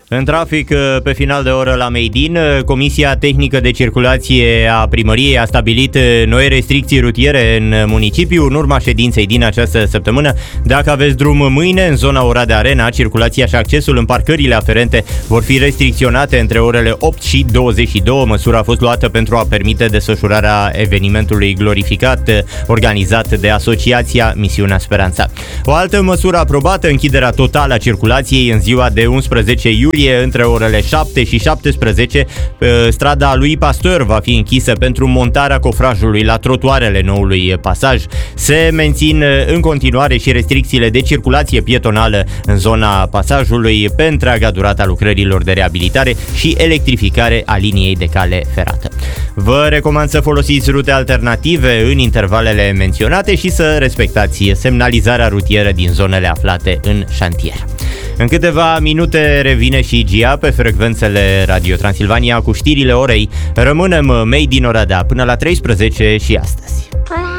În trafic, pe final de oră la Meidin, Comisia Tehnică de Circulație a Primăriei a stabilit noi restricții rutiere în municipiu în urma ședinței din această săptămână. Dacă aveți drum mâine în zona Oradea Arena, circulația și accesul în parcările aferente vor fi restricționate între orele 8 și 22. Măsura a fost luată pentru a permite desfășurarea evenimentului glorificat organizat de Asociația Misiunea Speranța. O altă măsură aprobată, închiderea totală a circulației în ziua de 11 iulie între orele 7 și 17. Strada lui Pasteur va fi închisă pentru montarea cofrajului la trotuarele noului pasaj. Se mențin în continuare și restricțiile de circulație pietonală în zona pasajului pe întreaga durată a lucrărilor de reabilitare și electrificare a liniei de cale ferată. Vă recomand să folosiți rute alternative în intervalele menționate și să respectați semnalizarea rutieră din zonele aflate în șantier. În câteva minute revine și Gia pe frecvențele Radio Transilvania cu știrile orei. Rămânem Made in Oradea până la 13 și astăzi.